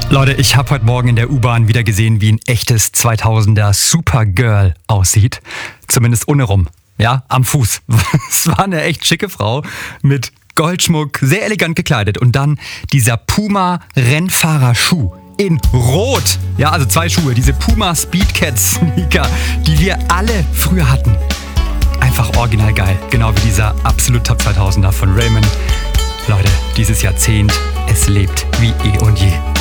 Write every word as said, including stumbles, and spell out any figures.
Leute, ich habe heute Morgen in der U-Bahn wieder gesehen, wie ein echtes zweitausender Supergirl aussieht. Zumindest ohne rum. Ja, am Fuß. Es war eine echt schicke Frau mit Goldschmuck, sehr elegant gekleidet. Und dann dieser Puma-Rennfahrer-Schuh in Rot. Ja, also zwei Schuhe, diese Puma Speedcat Sneaker, die wir alle früher hatten. Einfach original geil. Genau wie dieser absolut Top zweitausender von Raymond. Leute, dieses Jahrzehnt, es lebt wie eh und je.